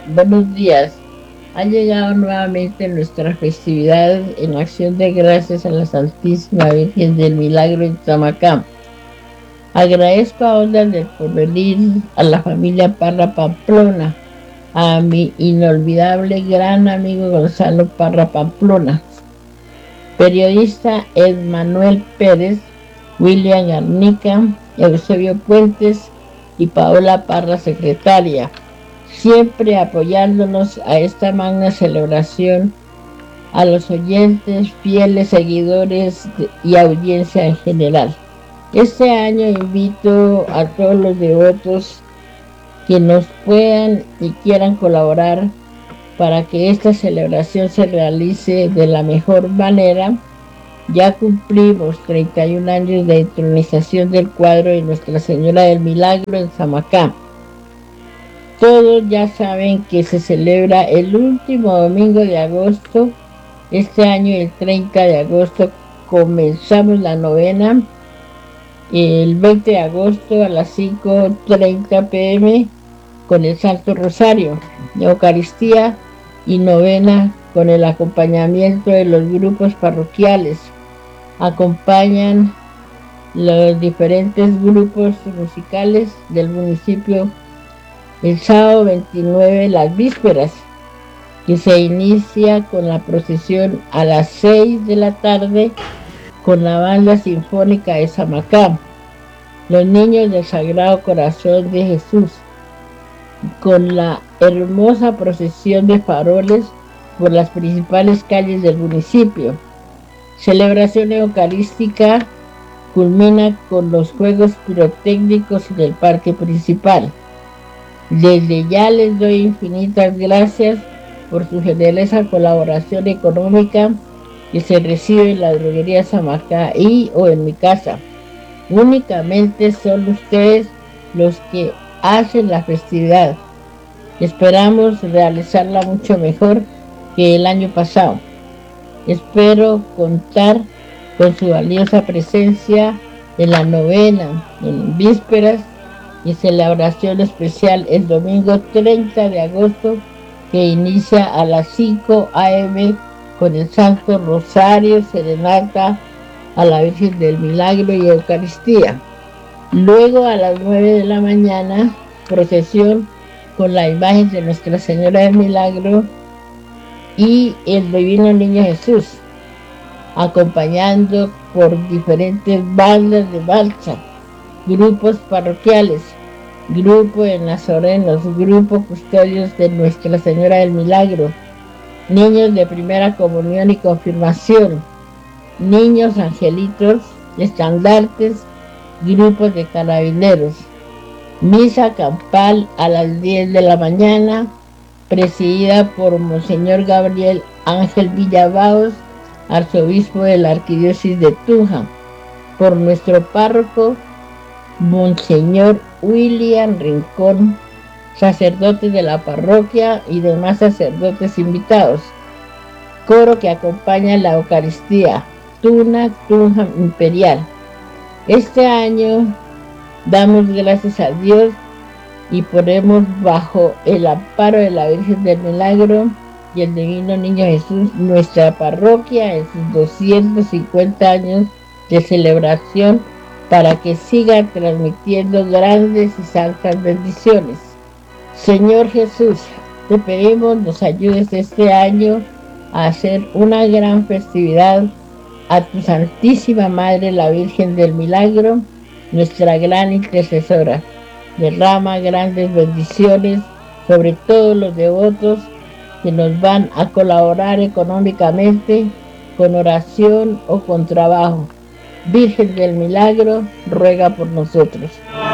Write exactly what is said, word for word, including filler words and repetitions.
Buenos días. Ha llegado nuevamente nuestra festividad en acción de gracias a la Santísima Virgen del Milagro en Tamacá. Agradezco a Ondas del Porvenir, a la familia Parra Pamplona, a mi inolvidable gran amigo Gonzalo Parra Pamplona, periodista Edmanuel Pérez, William Garnica, Eusebio Puentes y Paola Parra, secretaria, siempre apoyándonos a esta magna celebración, a los oyentes, fieles seguidores y audiencia en general. Este año invito a todos los devotos que nos puedan y quieran colaborar para que esta celebración se realice de la mejor manera. Ya cumplimos treinta y un años de entronización del cuadro de Nuestra Señora del Milagro en Samacá. Todos ya saben que se celebra el último domingo de agosto. Este año, el treinta de agosto, comenzamos la novena. El veinte de agosto a las cinco treinta pm con el Santo Rosario, Eucaristía y novena con el acompañamiento de los grupos parroquiales. Acompañan los diferentes grupos musicales del municipio el sábado veintinueve, las vísperas, que se inicia con la procesión a las seis de la tarde con la banda sinfónica de Samacá, los niños del Sagrado Corazón de Jesús, con la hermosa procesión de faroles por las principales calles del municipio. Celebración eucarística culmina con los juegos pirotécnicos en el parque principal. Desde ya les doy infinitas gracias por su generosa colaboración económica que se recibe en la droguería Samacá y o en mi casa. Únicamente son ustedes los que hacen la festividad. Esperamos realizarla mucho mejor que el año pasado. Espero contar con su valiosa presencia en la novena, en vísperas y celebración especial el domingo treinta de agosto, que inicia a las cinco a eme con el Santo Rosario, serenata a la Virgen del Milagro y Eucaristía. Luego a las nueve de la mañana, procesión con la imagen de Nuestra Señora del Milagro y el Divino Niño Jesús, acompañando por diferentes bandas de marcha, grupos parroquiales, grupo de nazarenos, grupo custodios de Nuestra Señora del Milagro, niños de primera comunión y confirmación, niños angelitos, estandartes, grupos de carabineros. Misa campal a las diez de la mañana, presidida por Monseñor Gabriel Ángel Villabaos, arzobispo de la Arquidiócesis de Tunja, por nuestro párroco Monseñor William Rincón, sacerdote de la parroquia y demás sacerdotes invitados. Coro que acompaña la Eucaristía, Tuna, Tunja Imperial. Este año damos gracias a Dios y ponemos bajo el amparo de la Virgen del Milagro y el Divino Niño Jesús nuestra parroquia en sus doscientos cincuenta años de celebración, para que siga transmitiendo grandes y santas bendiciones. Señor Jesús, te pedimos nos ayudes este año a hacer una gran festividad a tu Santísima Madre, la Virgen del Milagro, nuestra gran intercesora. Derrama grandes bendiciones sobre todos los devotos que nos van a colaborar económicamente, con oración o con trabajo. Virgen del Milagro, ruega por nosotros.